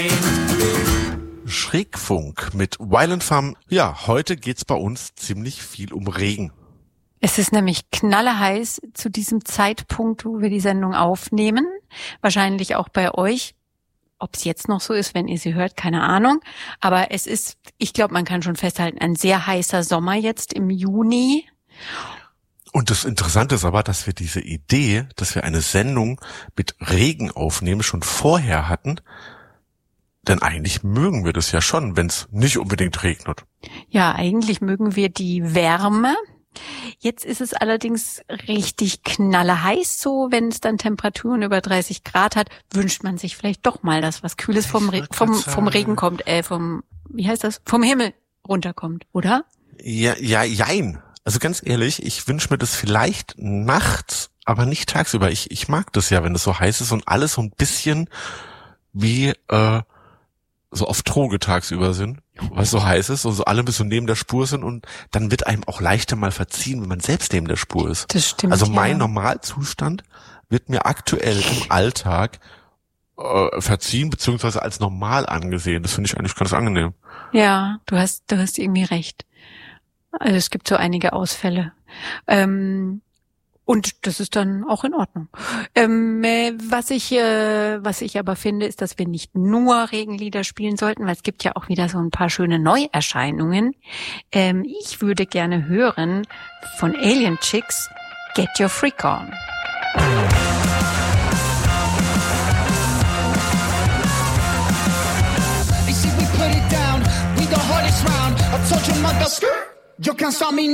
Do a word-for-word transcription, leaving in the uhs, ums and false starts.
Schrägfunk mit Violent Femmes. Ja, heute geht's bei uns ziemlich viel um Regen. Es ist nämlich knalleheiß zu diesem Zeitpunkt, wo wir die Sendung aufnehmen. Wahrscheinlich auch bei euch. Ob es jetzt noch so ist, wenn ihr sie hört, keine Ahnung. Aber es ist, ich glaube, man kann schon festhalten, ein sehr heißer Sommer jetzt im Juni. Und das Interessante ist aber, dass wir diese Idee, dass wir eine Sendung mit Regen aufnehmen, schon vorher hatten. Denn eigentlich mögen wir das ja schon, wenn es nicht unbedingt regnet. Ja, eigentlich mögen wir die Wärme. Jetzt ist es allerdings richtig knalleheiß, so wenn es dann Temperaturen über dreißig Grad hat, wünscht man sich vielleicht doch mal, dass was Kühles vom, Re- vom, vom Regen kommt, äh, vom, wie heißt das, vom Himmel runterkommt, oder? Ja, ja, jein. Also ganz ehrlich, ich wünsche mir das vielleicht nachts, aber nicht tagsüber. Ich, ich mag das ja, wenn es so heiß ist und alles so ein bisschen wie, äh, so auf Droge tagsüber sind, weil es so heiß ist und so alle ein bisschen neben der Spur sind und dann wird einem auch leichter mal verziehen, wenn man selbst neben der Spur ist. Das stimmt. Also mein ja. Normalzustand wird mir aktuell im Alltag äh, verziehen, beziehungsweise als normal angesehen. Das finde ich eigentlich ganz angenehm. Ja, du hast, du hast irgendwie recht. Also es gibt so einige Ausfälle. Ähm, Und das ist dann auch in Ordnung. Ähm, äh, was ich, äh, was ich aber finde, ist, dass wir nicht nur Regenlieder spielen sollten, weil es gibt ja auch wieder so ein paar schöne Neuerscheinungen. Ähm, ich würde gerne hören von Alien Chicks Get Your Freak On. You see, we put it down. We the hardest round. I told your mother, you can't stop me.